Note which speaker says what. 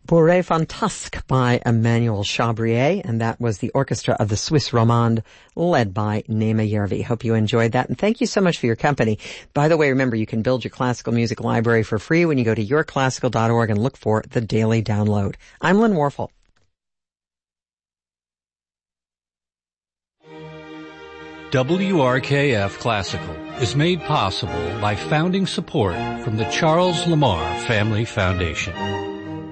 Speaker 1: Bourrée Fantasque by Emmanuel Chabrier, and that was the orchestra of the Swiss Romande, led by Naima Järvi. Hope you enjoyed that, and thank you so much for your company. By the way, remember, you can build your classical music library for free when you go to yourclassical.org and look for the daily download. I'm Lynn Warfel.
Speaker 2: WRKF Classical is made possible by founding support from the Charles Lamar Family Foundation.